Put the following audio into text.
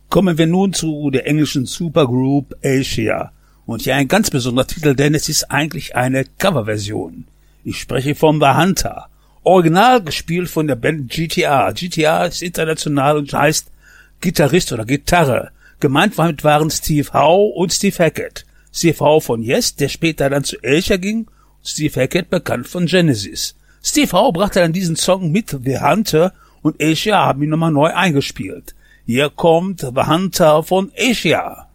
Kommen wir nun zu der englischen Supergroup Asia. Und hier ein ganz besonderer Titel, denn es ist eigentlich eine Coverversion. Ich spreche von The Hunter. Original gespielt von der Band GTR. GTR ist international und heißt Gitarrist oder Gitarre. Gemeint waren Steve Howe und Steve Hackett. Steve Howe von Yes, der später dann zu Asia ging, und Steve Hackett bekannt von Genesis. Steve Howe brachte dann diesen Song mit The Hunter und Asia haben ihn nochmal neu eingespielt. Hier kommt The Hunter von Asia.